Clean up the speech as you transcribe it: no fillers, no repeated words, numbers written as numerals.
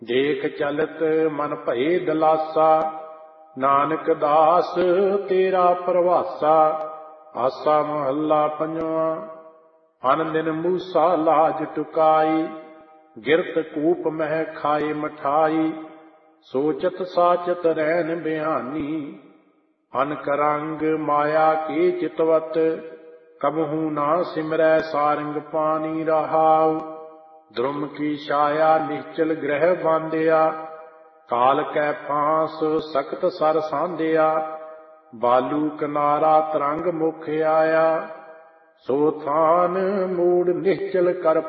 ਦੇਖ ਚਲਤ ਮਨ ਭਏ ਦਲਾਸਾ, ਨਾਨਕ ਦਾਸ ਤੇਰਾ ਪ੍ਰਵਾਸਾ। ਆਸਾ ਮਹੱਲਾ ਪੰਜਵਾਂ। ਅਨ ਦਿਨ ਮੂਸਾ ਲਾਜ ਟੁਕਾਈ, ਗਿਰਤ ਕੂਪ ਮਹਿ ਖਾਏ ਮਠਾਈ। ਸੋਚਤ ਸਾਚਤ ਰੈਨ ਬਿਆਨੀ, ਅਨਕ ਰੰਗ ਮਾਇਆ ਕੇ ਚਿਤਵਤ। ਕਬਹੂ ਨਾ ਸਿਮਰੈ ਸਾਰੰਗ ਪਾਣੀ ਰਹਾਉ, ਧਰਮ ਕੀ ਛਾਇਆ ਨਿਸ਼ਚਲ ਗ੍ਰਹਿ ਬਾਂਧਿਆ। ਕਾਲ ਕੈ ਫਾਂਸ ਸਖਤ ਸਰ ਸਾਂਧਿਆ, ਬਾਲੂ ਕਿਨਾਰਾ ਤਰੰਗ ਮੁਖ ਆਇਆ। ਸੋ ਥਾਨ ਮੂੜ ਨਿਸ਼ਚਲ ਕਰ